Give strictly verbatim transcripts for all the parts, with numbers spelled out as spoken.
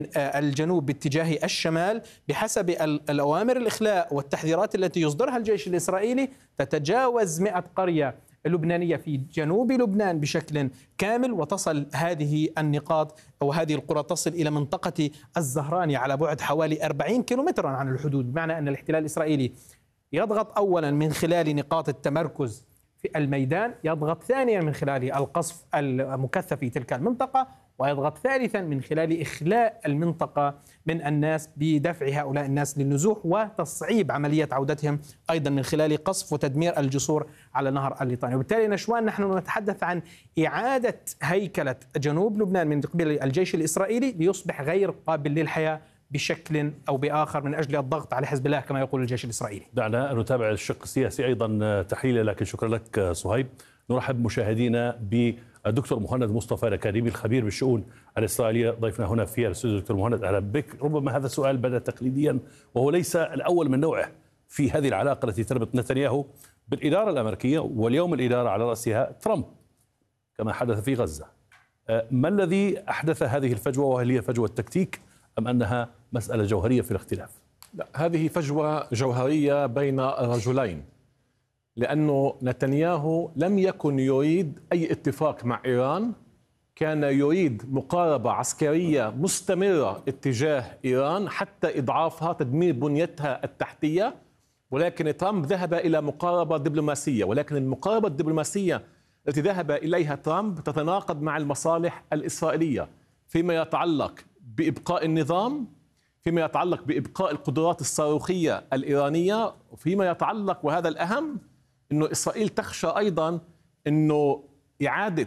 الجنوب باتجاه الشمال بحسب الأوامر الإخلاء والتحذيرات التي يصدرها الجيش الإسرائيلي تتجاوز مئة قرية لبنانية في جنوب لبنان بشكل كامل، وتصل هذه النقاط أو هذه القرى تصل إلى منطقة الزهراني على بعد حوالي أربعين كيلومترا عن الحدود، بمعنى أن الاحتلال الإسرائيلي يضغط أولا من خلال نقاط التمركز في الميدان، يضغط ثانيا من خلال القصف المكثف في تلك المنطقة، ويضغط ثالثا من خلال إخلاء المنطقة من الناس بدفع هؤلاء الناس للنزوح وتصعيب عملية عودتهم أيضا من خلال قصف وتدمير الجسور على نهر الليطاني. وبالتالي نشوان نحن نتحدث عن إعادة هيكلة جنوب لبنان من قبل الجيش الإسرائيلي ليصبح غير قابل للحياة بشكل أو بآخر من أجل الضغط على حزب الله كما يقول الجيش الإسرائيلي. دعنا نتابع الشق السياسي أيضا تحليلا، لكن شكرا لك صهيب. نرحب مشاهدينا بالدكتور مهند مصطفى الأكاديمي الخبير بالشؤون الإسرائيلية ضيفنا هنا في الاستوديو. دكتور مهند أهلا بك. ربما هذا السؤال بدأ تقليديا وهو ليس الأول من نوعه في هذه العلاقة التي تربط نتنياهو بالإدارة الأمريكية، واليوم الإدارة على رأسها ترامب كما حدث في غزة. ما الذي أحدث هذه الفجوة، وهل هي فجوة تكتيك أم أنها مسألة جوهرية في الاختلاف؟ لا، هذه فجوة جوهرية بين رجلين، لأنه نتنياهو لم يكن يريد أي اتفاق مع إيران، كان يريد مقاربة عسكرية مستمرة اتجاه إيران حتى إضعافها، تدمير بنيتها التحتية، ولكن ترامب ذهب إلى مقاربة دبلوماسية، ولكن المقاربة الدبلوماسية التي ذهب إليها ترامب تتناقض مع المصالح الإسرائيلية فيما يتعلق بإبقاء النظام، فيما يتعلق بإبقاء القدرات الصاروخية الإيرانية، وفيما يتعلق وهذا الأهم أنه إسرائيل تخشى أيضا أنه إعادة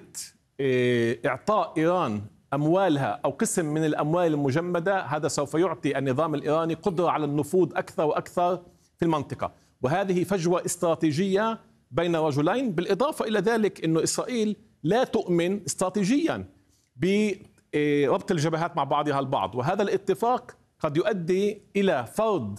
إعطاء إيران أموالها أو قسم من الأموال المجمدة، هذا سوف يعطي النظام الإيراني قدرة على النفوذ أكثر وأكثر في المنطقة، وهذه فجوة استراتيجية بين رجلين. بالإضافة إلى ذلك أنه إسرائيل لا تؤمن استراتيجيا بربط الجبهات مع بعضها البعض، وهذا الاتفاق قد يؤدي إلى فرض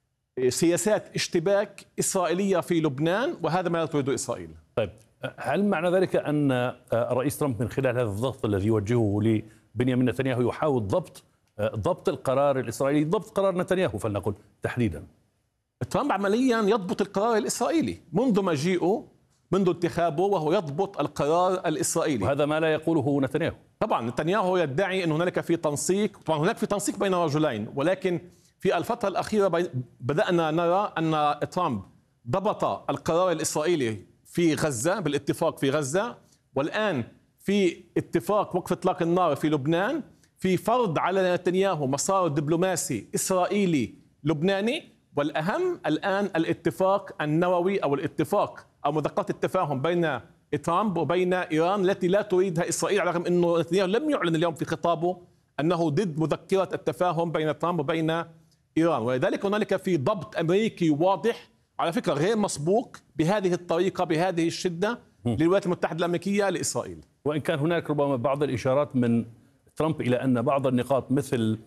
سياسات اشتباك إسرائيلية في لبنان، وهذا ما تريده إسرائيل. طيب، هل معنى ذلك أن الرئيس ترامب من خلال هذا الضغط الذي يوجهه لبنيامين نتنياهو يحاول ضبط ضبط القرار الإسرائيلي، ضبط قرار نتنياهو فلنقل تحديدا؟ ترامب عمليا يضبط القرار الإسرائيلي منذ مجيئه، منذ انتخابه، وهو يضبط القرار الإسرائيلي، وهذا ما لا يقوله نتنياهو. طبعا نتنياهو يدعي أن هناك في تنسيق، طبعا هناك في تنسيق بين رجلين، ولكن في الفترة الأخيرة بدأنا نرى أن ترامب ضبط القرار الإسرائيلي في غزة بالاتفاق في غزة، والآن في اتفاق وقف إطلاق النار في لبنان، في فرض على نتنياهو مسار دبلوماسي إسرائيلي لبناني، والأهم الآن الاتفاق النووي أو الاتفاق أو مذكرات التفاهم بين ترامب وبين إيران التي لا تريدها إسرائيل، على الرغم أنه نتنياهو لم يعلن اليوم في خطابه أنه ضد مذكرة التفاهم بين ترامب وبين إيران، ولذلك هنالك في ضبط أمريكي واضح على فكرة غير مسبوق بهذه الطريقة بهذه الشدة للولايات المتحدة الأمريكية لإسرائيل. وإن كان هناك ربما بعض الإشارات من ترامب إلى أن بعض النقاط مثل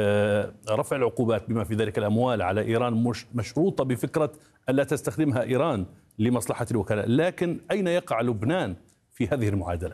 رفع العقوبات بما في ذلك الأموال على إيران مش مشروطة بفكرة ألا تستخدمها إيران لمصلحة الوكلاء، لكن أين يقع لبنان في هذه المعادلة؟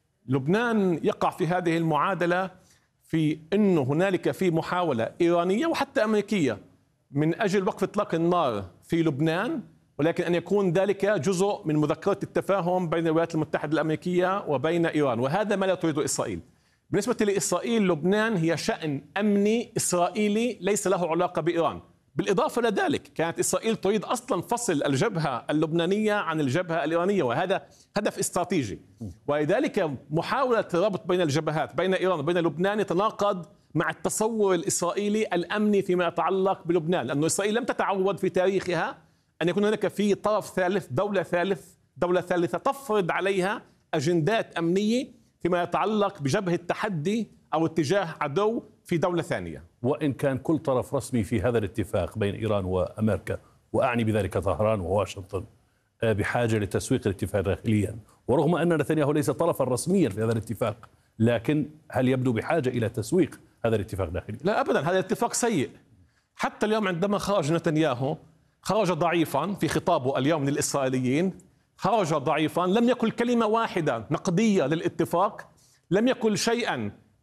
لبنان يقع في هذه المعادلة في أنه هنالك في محاولة إيرانية وحتى أمريكية من أجل وقف إطلاق النار في لبنان، ولكن أن يكون ذلك جزء من مذكرة التفاهم بين الولايات المتحدة الأمريكية وبين إيران، وهذا ما لا تريده إسرائيل. بالنسبة لإسرائيل لبنان هي شأن أمني إسرائيلي ليس له علاقة بإيران. بالإضافة إلى ذلك كانت إسرائيل تريد أصلا فصل الجبهة اللبنانية عن الجبهة الإيرانية، وهذا هدف استراتيجي، ولذلك محاولة الربط بين الجبهات بين إيران وبين لبنان يتناقض مع التصور الإسرائيلي الأمني فيما يتعلق بلبنان، لأن إسرائيل لم تتعود في تاريخها أن يكون هناك في طرف ثالث، دولة ثالث دولة ثالثة تفرض عليها أجندات أمنية فيما يتعلق بجبهة تحدي أو اتجاه عدو في دولة ثانية. وإن كان كل طرف رسمي في هذا الاتفاق بين إيران وأمريكا، وأعني بذلك طهران وواشنطن، بحاجة لتسويق الاتفاق داخليا، ورغم أن نتنياهو ليس طرفا رسميا في هذا الاتفاق، لكن هل يبدو بحاجة إلى تسويق هذا الاتفاق داخليا؟ لا أبدا، هذا الاتفاق سيء. حتى اليوم عندما خرج نتنياهو خرج ضعيفا في خطابه اليوم للإسرائيليين، خرج ضعيفا، لم يقل كلمة واحدة نقدية للاتفاق، لم يقل شيئا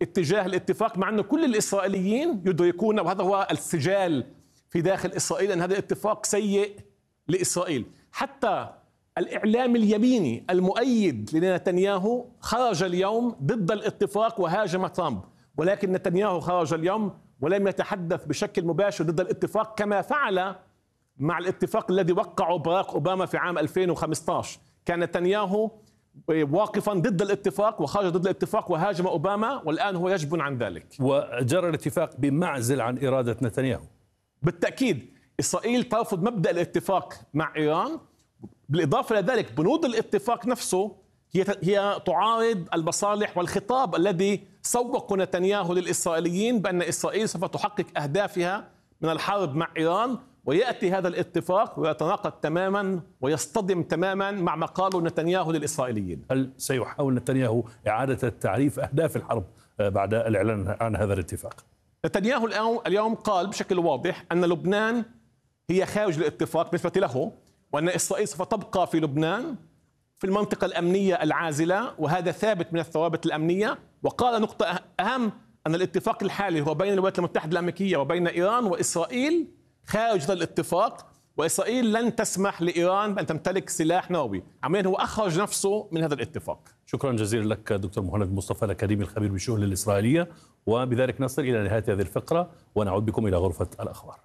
اتجاه الاتفاق، مع أنه كل الإسرائيليين يدركون، وهذا هو السجال في داخل إسرائيل، أن هذا الاتفاق سيء لإسرائيل. حتى الإعلام اليميني المؤيد لنتنياهو خرج اليوم ضد الاتفاق وهاجم ترامب، ولكن نتنياهو خرج اليوم ولم يتحدث بشكل مباشر ضد الاتفاق كما فعل مع الاتفاق الذي وقعه باراك أوباما في عام ألفين وخمسة عشر. كان نتنياهو واقفا ضد الاتفاق وخرج ضد الاتفاق وهاجم أوباما، والآن هو يجبن عن ذلك. وجرى الاتفاق بمعزل عن إرادة نتنياهو. بالتأكيد إسرائيل ترفض مبدأ الاتفاق مع إيران، بالإضافة إلى ذلك بنود الاتفاق نفسه هي هي تعارض المصالح والخطاب الذي سوق نتنياهو للإسرائيليين بأن إسرائيل سوف تحقق أهدافها من الحرب مع إيران، ويأتي هذا الاتفاق ويتناقض تماما ويصطدم تماما مع ما قاله نتنياهو للإسرائيليين. هل سيحاول نتنياهو إعادة تعريف أهداف الحرب بعد الإعلان عن هذا الاتفاق؟ نتنياهو اليوم قال بشكل واضح أن لبنان هي خارج الاتفاق بالنسبة له، وأن إسرائيل سوف تبقى في لبنان في المنطقة الأمنية العازلة، وهذا ثابت من الثوابت الأمنية. وقال نقطة أهم، أن الاتفاق الحالي هو بين الولايات المتحدة الأمريكية وبين إيران وإسرائيل خارج هذا الاتفاق، وإسرائيل لن تسمح لإيران بأن تمتلك سلاح نووي. عمليا هو أخرج نفسه من هذا الاتفاق. شكرا جزيلا لك دكتور مهند مصطفى الأكاديمي الخبير بالشؤون الإسرائيلية. وبذلك نصل إلى نهاية هذه الفقرة، ونعود بكم إلى غرفة الأخبار.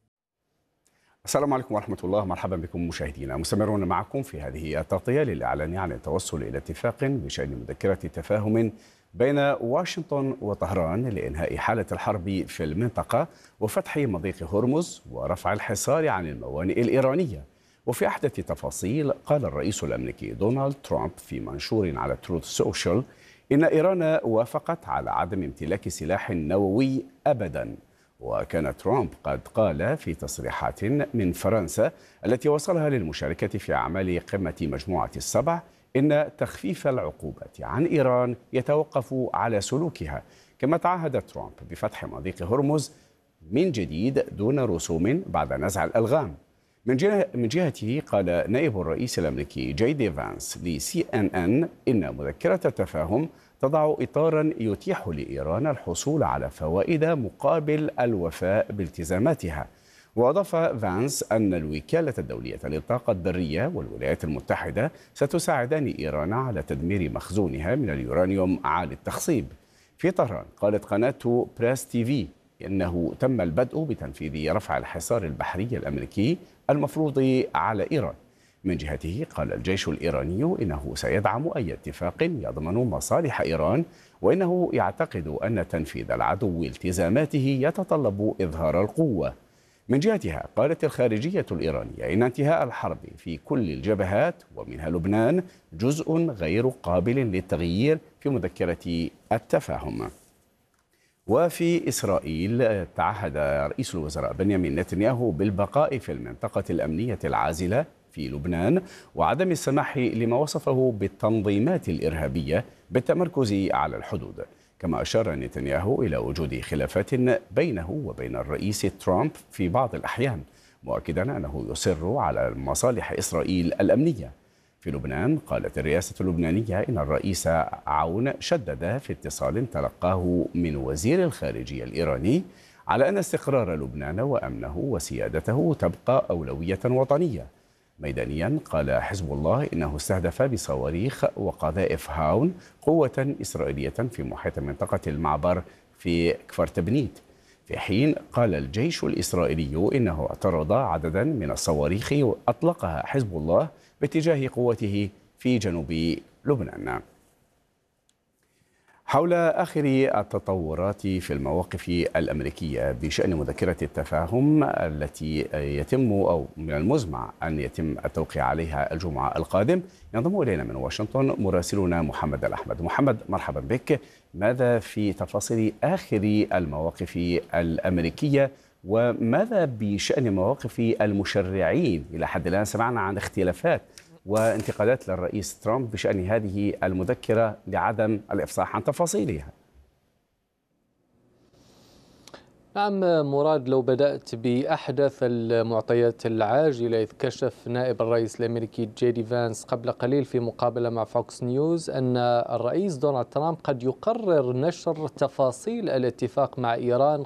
السلام عليكم ورحمة الله، مرحبا بكم مشاهدينا. مستمرون معكم في هذه التغطية للإعلان عن التوصل إلى اتفاق بشأن مذكرة تفاهم بين واشنطن وطهران لإنهاء حالة الحرب في المنطقة وفتح مضيق هرمز ورفع الحصار عن الموانئ الإيرانية. وفي أحدث تفاصيل، قال الرئيس الأمريكي دونالد ترامب في منشور على تروث سوشيال إن إيران وافقت على عدم امتلاك سلاح نووي أبداً. وكان ترامب قد قال في تصريحات من فرنسا التي وصلها للمشاركة في أعمال قمة مجموعة السبع إن تخفيف العقوبات عن إيران يتوقف على سلوكها، كما تعهد ترامب بفتح مضيق هرمز من جديد دون رسوم بعد نزع الألغام. من جهة من جهته قال نائب الرئيس الأمريكي جي دي فانس لسي إن إن إن مذكرة التفاهم تضع إطارا يتيح لإيران الحصول على فوائد مقابل الوفاء بالتزاماتها. وأضاف فانس أن الوكالة الدولية للطاقة الذرية والولايات المتحدة ستساعدان إيران على تدمير مخزونها من اليورانيوم عالي التخصيب. في طهران قالت قناة بريس تي في إنه تم البدء بتنفيذ رفع الحصار البحري الأمريكي المفروض على إيران. من جهته قال الجيش الإيراني إنه سيدعم أي اتفاق يضمن مصالح إيران، وإنه يعتقد أن تنفيذ العدو التزاماته يتطلب إظهار القوة. من جهتها قالت الخارجية الإيرانية إن انتهاء الحرب في كل الجبهات ومنها لبنان جزء غير قابل للتغيير في مذكرة التفاهم. وفي إسرائيل تعهد رئيس الوزراء بنيامين نتنياهو بالبقاء في المنطقة الأمنية العازلة في لبنان وعدم السماح لما وصفه بالتنظيمات الإرهابية بالتمركز على الحدود. كما أشار نتنياهو إلى وجود خلافات بينه وبين الرئيس ترامب في بعض الأحيان، مؤكدا أنه يصر على مصالح إسرائيل الأمنية. في لبنان قالت الرئاسة اللبنانية إن الرئيس عون شدد في اتصال تلقاه من وزير الخارجية الإيراني على أن استقرار لبنان وأمنه وسيادته تبقى أولوية وطنية. ميدانيا قال حزب الله إنه استهدف بصواريخ وقذائف هاون قوة إسرائيلية في محيط منطقة المعبر في كفر تبنيت، في حين قال الجيش الإسرائيلي إنه اعترض عددا من الصواريخ أطلقها حزب الله باتجاه قوته في جنوب لبنان. حول آخر التطورات في المواقف الأمريكية بشأن مذكرة التفاهم التي يتم أو من المزمع أن يتم التوقيع عليها الجمعة القادم، ينضم إلينا من واشنطن مراسلنا محمد الأحمد. محمد، مرحبا بك. ماذا في تفاصيل آخر المواقف الأمريكية، وماذا بشأن مواقف المشرعين؟ إلى حد الآن سمعنا عن اختلافات وانتقادات للرئيس ترامب بشأن هذه المذكرة لعدم الإفصاح عن تفاصيلها. نعم مراد، لو بدأت بأحدث المعطيات العاجلة، إذ كشف نائب الرئيس الأمريكي جي دي فانس قبل قليل في مقابلة مع فوكس نيوز أن الرئيس دونالد ترامب قد يقرر نشر تفاصيل الاتفاق مع إيران